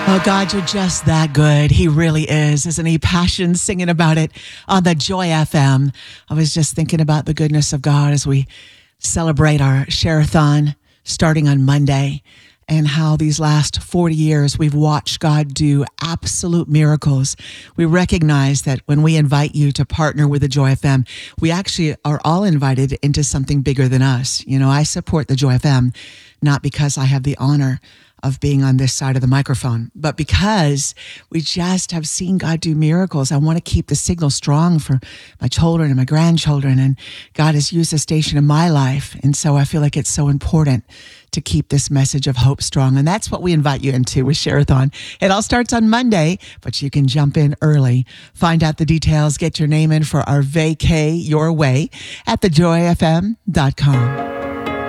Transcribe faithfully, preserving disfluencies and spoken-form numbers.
Oh, God, you're just that good. He really is, isn't he? Passion singing about it on the Joy F M. I was just thinking about the goodness of God as we celebrate our Share-a-thon starting on Monday, and how these last forty years we've watched God do absolute miracles. We recognize that when we invite you to partner with the Joy F M, we actually are all invited into something bigger than us. You know, I support the Joy F M, not because I have the honor of being on this side of the microphone, but because we just have seen God do miracles. I want to keep the signal strong for my children and my grandchildren, and God has used this station in my life, and so I feel like it's so important to keep this message of hope strong, and that's what we invite you into with Share-a-thon. It all starts on Monday, but you can jump in early. Find out the details, get your name in for our vacay your way at the joy f m dot com.